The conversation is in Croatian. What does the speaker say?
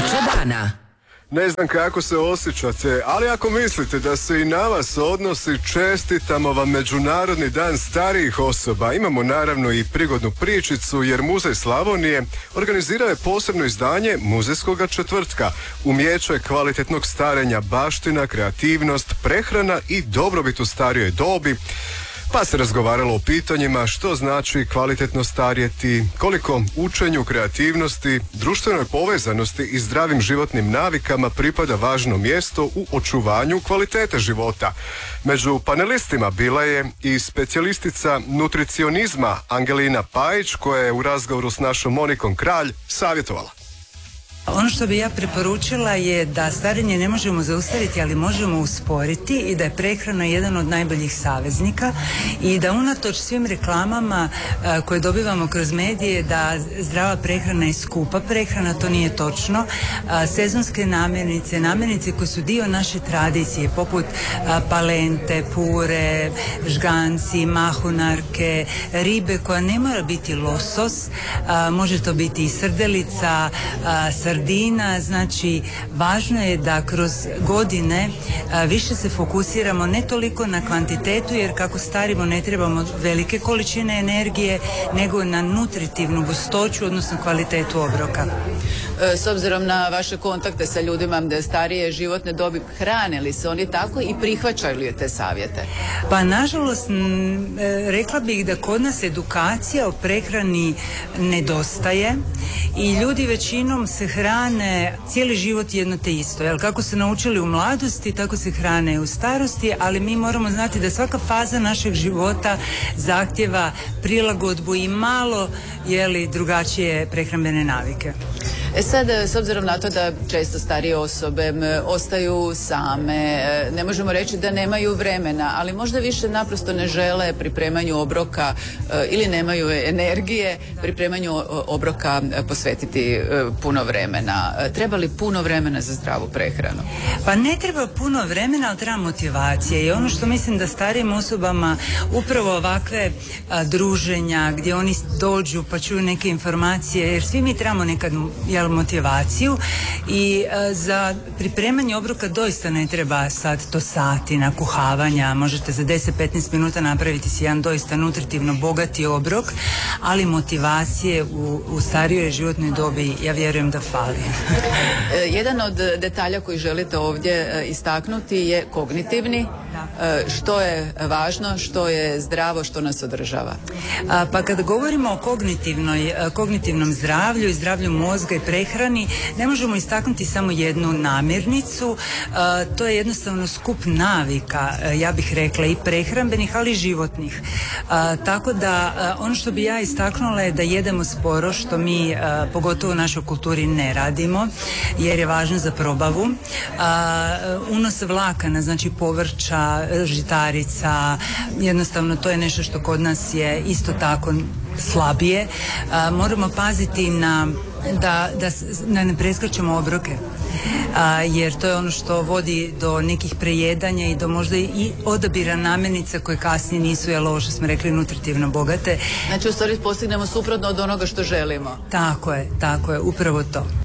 Priča dana. Ne znam kako se osjećate, ali ako mislite da se i na vas odnosi, čestitamo vam Međunarodni dan starijih osoba. Imamo naravno i prigodnu pričicu, jer Muzej Slavonije organizirao je posebno izdanje Muzejskoga četvrtka. Umijeće kvalitetnog starenja, baština, kreativnost, prehrana i dobrobit u starijoj dobi. Pa se razgovaralo o pitanjima što znači kvalitetno starjeti, koliko učenju, kreativnosti, društvenoj povezanosti i zdravim životnim navikama pripada važno mjesto u očuvanju kvalitete života. Među panelistima bila je i specijalistica nutricionizma Angelina Pajić, koja je u razgovoru s našom Monikom Kralj savjetovala. Ono što bi ja preporučila je da starenje ne možemo zaustaviti, ali možemo usporiti i da je prehrana jedan od najboljih saveznika i da unatoč svim reklamama koje dobivamo kroz medije da zdrava prehrana je skupa prehrana, to nije točno. Sezonske namirnice koje su dio naše tradicije, poput palente, pure, žganci, mahunarke, ribe koja ne mora biti losos, može to biti i srdelica, sardina, znači važno je da kroz godine više se fokusiramo ne toliko na kvantitetu, jer kako starimo ne trebamo velike količine energije, nego na nutritivnu gustoću, odnosno kvalitetu obroka. S obzirom na vaše kontakte sa ljudima da starije životne dobi, hrane li se oni tako i prihvaćaju li te savjete? Pa nažalost rekla bih da kod nas edukacija o prehrani nedostaje i ljudi većinom se hrane cijeli život jedno te isto. Jel, kako su naučili u mladosti, tako se hrane i u starosti, ali mi moramo znati da svaka faza našeg života zahtjeva prilagodbu i malo drugačije prehrambene navike. Sad, s obzirom na to da često starije osobe ostaju same, ne možemo reći da nemaju vremena, ali možda više naprosto ne žele pripremanju obroka ili nemaju energije pripremanju obroka posvetiti puno vremena. Treba li puno vremena za zdravu prehranu? Pa ne treba puno vremena, ali treba motivacije i ono što mislim da starijim osobama upravo ovakve druženja gdje oni dođu pa čuju neke informacije, jer svi mi trebamo nekad motivaciju i za pripremanje obroka doista ne treba sad to sati nakuhavanja, možete za 10-15 minuta napraviti si jedan doista nutritivno bogati obrok, ali motivacije u starijoj životnoj dobi ja vjerujem da fali. Jedan od detalja koji želite ovdje istaknuti je kognitivni. Što je važno, što je zdravo, što nas održava? Pa kada govorimo o kognitivnom zdravlju i zdravlju mozga i prehrani, ne možemo istaknuti samo jednu namirnicu, to je jednostavno skup navika, ja bih rekla i prehrambenih, ali i životnih. Tako da ono što bi ja istaknula je da jedemo sporo, što mi pogotovo u našoj kulturi ne radimo, jer je važno za probavu. Unos vlakana, znači povrća, žitarica, jednostavno to je nešto što kod nas je isto tako slabije. Moramo paziti da ne preskačemo obroke, jer to je ono što vodi do nekih prejedanja i do možda i odabira namirnica koje kasnije nisu, ovo što smo rekli, nutritivno bogate. Znači u stvari postignemo suprotno od onoga što želimo. Tako je, upravo to.